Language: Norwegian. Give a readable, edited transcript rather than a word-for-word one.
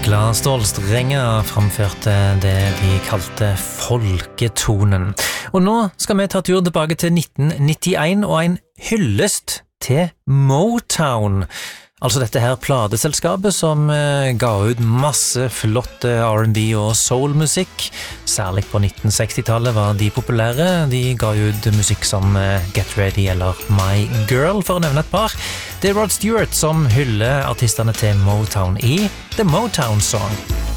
Glad stålstrenger framførte det de kalte folketonen. Og nå skal vi ta tur tilbake til 1991 og en hyllest til Motown. Altså dette her plateselskapet som ga ut masse flotte R&B og soul-musikk. Særlig på 1960-tallet var de populære. De ga ut musikk som Get Ready eller My Girl, for å nevne et par. Det er Rod Stewart som hyller artistene til Motown i The Motown Song.